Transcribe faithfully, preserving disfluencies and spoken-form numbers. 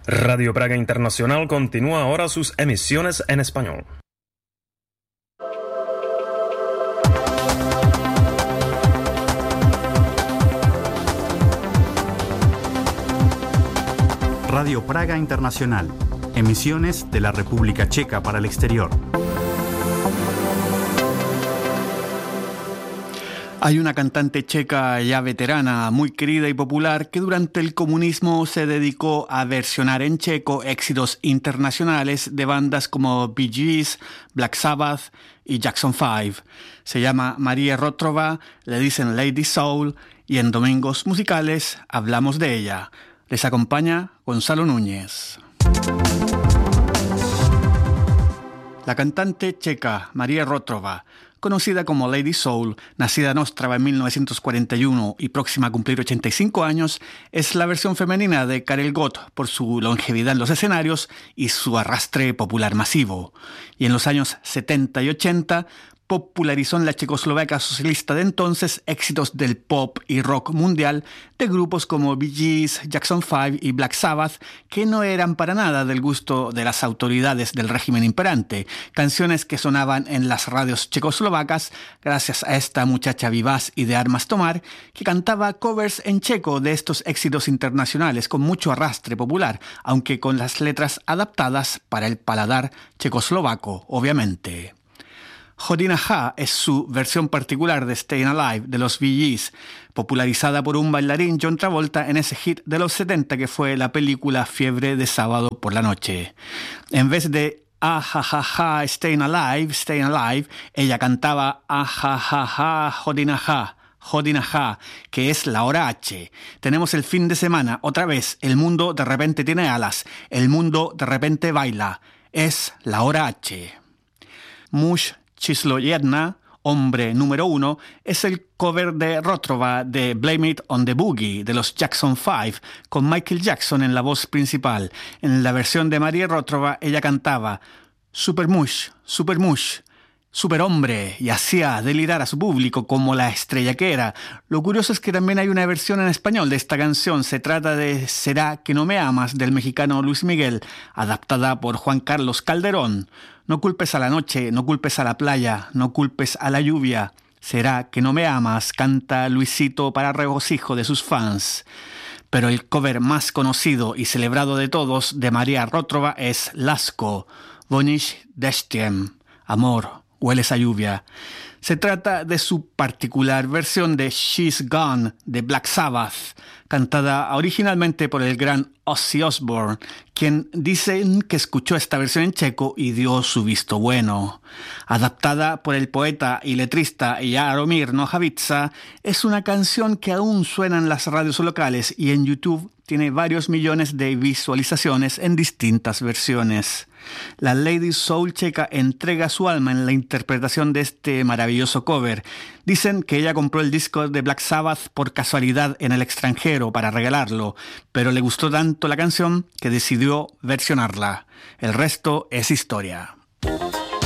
Radio Praga Internacional continúa ahora sus emisiones en español. Radio Praga Internacional, emisiones de la República Checa para el exterior. Hay una cantante checa ya veterana, muy querida y popular, que durante el comunismo se dedicó a versionar en checo éxitos internacionales de bandas como Bee Gees, Black Sabbath y Jackson five. Se llama Maria Rotrova, le dicen Lady Soul, y en Domingos Musicales hablamos de ella. Les acompaña Gonzalo Núñez. La cantante checa Maria Rotrova, conocida como Lady Soul, nacida en Ostrava en mil novecientos cuarenta y uno y próxima a cumplir ochenta y cinco años, es la versión femenina de Karel Gott por su longevidad en los escenarios y su arrastre popular masivo. Y en los años setenta y ochenta popularizó en la Checoslovaquia socialista de entonces éxitos del pop y rock mundial de grupos como Bee Gees, Jackson five y Black Sabbath, que no eran para nada del gusto de las autoridades del régimen imperante, canciones que sonaban en las radios checoslovacas gracias a esta muchacha vivaz y de armas tomar, que cantaba covers en checo de estos éxitos internacionales con mucho arrastre popular, aunque con las letras adaptadas para el paladar checoslovaco, obviamente. Hodina Ha es su versión particular de Stayin' Alive de los Bee Gees, popularizada por un bailarín John Travolta en ese hit de los setenta que fue la película Fiebre de sábado por la noche. En vez de Ah ja ja ja Stayin' Alive, Stayin' Alive, ella cantaba Ah ja ja ja Hodina Ha, Hodina Ha, que es la hora H. Tenemos el fin de semana, otra vez, el mundo de repente tiene alas, el mundo de repente baila, es la hora H. Mush Chislo Jedna, hombre número uno, es el cover de Rotrova de Blame It on the Boogie de los Jackson five, con Michael Jackson en la voz principal. En la versión de Maria Rotrova, ella cantaba Super Mush, Super Mush, superhombre, y hacía delirar a su público como la estrella que era. Lo curioso es que también hay una versión en español de esta canción. Se trata de Será que no me amas, del mexicano Luis Miguel, adaptada por Juan Carlos Calderón. No culpes a la noche, no culpes a la playa, no culpes a la lluvia. Será que no me amas, canta Luisito para regocijo de sus fans. Pero el cover más conocido y celebrado de todos de Maria Rotrova es Lasko, Vonish Destiem, amor, hueles a lluvia. Se trata de su particular versión de She's Gone de Black Sabbath, cantada originalmente por el gran Ozzy Osbourne, quien dicen que escuchó esta versión en checo y dio su visto bueno. Adaptada por el poeta y letrista Jaromír Nohavica, es una canción que aún suena en las radios locales y en YouTube tiene varios millones de visualizaciones en distintas versiones. La Lady Soul checa entrega su alma en la interpretación de este maravilloso cover. Dicen que ella compró el disco de Black Sabbath por casualidad en el extranjero para regalarlo, pero le gustó tanto la canción que decidió versionarla. El resto es historia.